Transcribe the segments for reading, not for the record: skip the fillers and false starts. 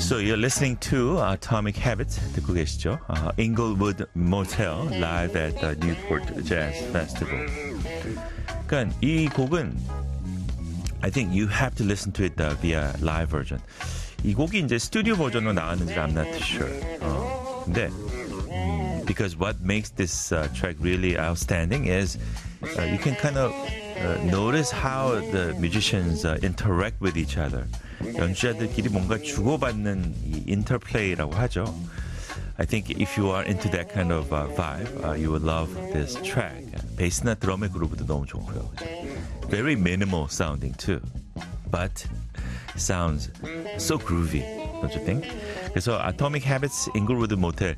So you're listening to Atomic Habits 듣고 계시죠? Inglewood Motel live at the Newport Jazz Festival. 그러니까 이 곡은 I think you have to listen to it via live version. 이 곡이 이제 스튜디오 버전으로 나왔는지 I'm not too sure. 근데 because what makes this track really outstanding is you can kind of notice how the musicians interact with each other. 연주자들끼리 뭔가 주고받는 이 interplay라고 하죠. I think if you are into that kind of vibe, you will love this track. 베이스나 드럼의 그루브도 너무 좋고요. Very minimal sounding too, but sounds so groovy, don't you think? 그래서 Atomic Habits, Inglewood Motel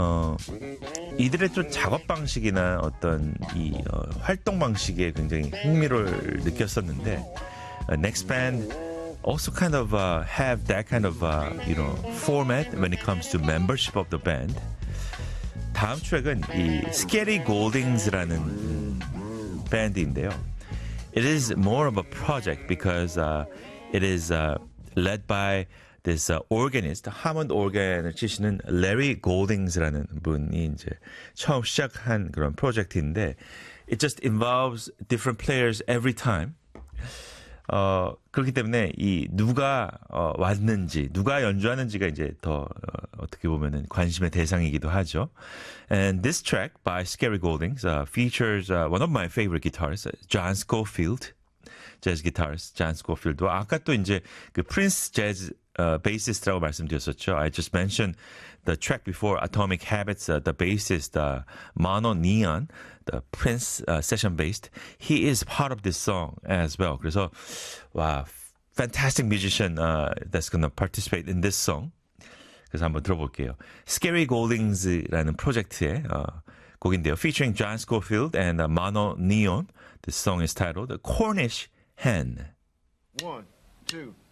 이들의 좀 작업 방식이나 어떤 이 활동 방식에 굉장히 흥미를 느꼈었는데 Next Band also kind of have that kind of format when it comes to membership of the band. 다음 트랙은 이 Scary Goldings라는 밴드인데요. It is more of a project because it is led by this organist, 하몬드 organ을 치시는 Larry Goldings라는 분이 이제 처음 시작한 그런 프로젝트인데 it just involves different players every time. 그렇기 때문에 이 누가 왔는지, 누가 연주하는지가 이제 더 어떻게 보면은 관심의 대상이기도 하죠. And this track by Scary Goldings features one of my favorite guitarists, John Scofield, jazz guitarist John Scofield. 아까 또 이제 그 Prince Jazz bassist라고 말씀드렸었죠. I just mentioned the track before, Atomic Habits, the bassist, Mano Neon, the Prince session bassist. He is part of this song as well. 그래서 와, fantastic musician that's going to participate in this song. 그래서 한번 들어볼게요. Scary Goldings라는 프로젝트의 곡인데요. Featuring John Scofield and Mano Neon. This song is titled The Cornish Hen. 1, 2